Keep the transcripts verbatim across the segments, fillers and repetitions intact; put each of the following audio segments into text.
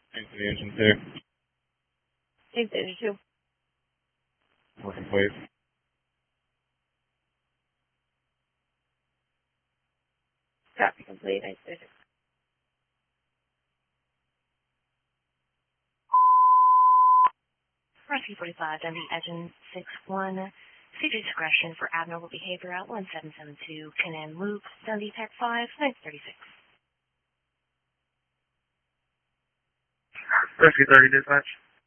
Thanks for the engine two. Thanks, engine two. Working, please. Copy complete. Thanks, engine. Rescue forty-five, Dundee Engine six one. C J discretion for abnormal behavior at one seven seven two, Canaan Loop, Dundee Tech five, nine thirty-six. Rescue thirty, dispatch.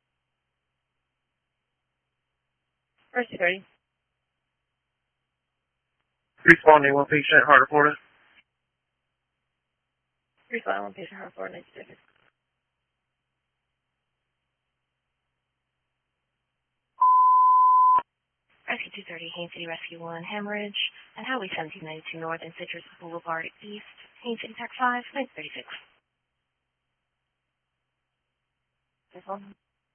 Rescue thirty. Responding, one patient, Heart of Florida. Respond one patient, Heart Florida, nine thirty-six. Rescue two thirty, Haines City Rescue one, Hemorrhage, and Highway seventeen ninety-two North and Citrus Boulevard East, Haines City Tech five, nine thirty-six. This one.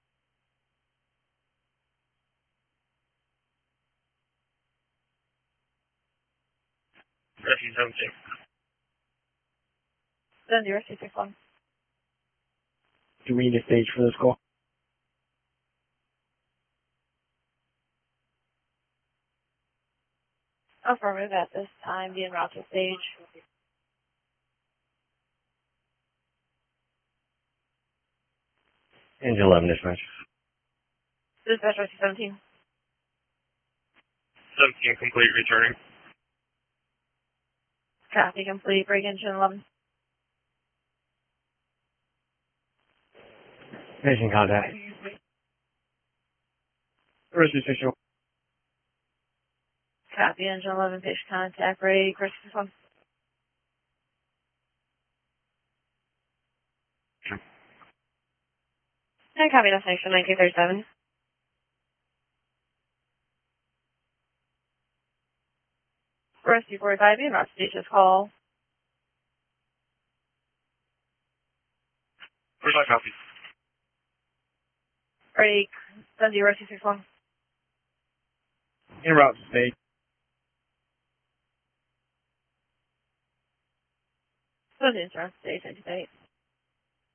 Rescue seventeen. Dundee Rescue six one. Do we need a stage for this call? Affirmative at this time, being route to stage. Engine eleven, dispatch. Dispatch Rescue seventeen. seventeen, complete, returning. Copy complete. Break engine eleven. Patient contact. Rescue six one. Copy engine eleven. Patient contact. Break. Rescue six one. And copy destination nineteen thirty-seven. Rescue forty-five, being route to stage, just call. forty-five, copy. Break. Dundee Rescue six one. En route to stage. Dundee Rescue stage, nineteen thirty-eight.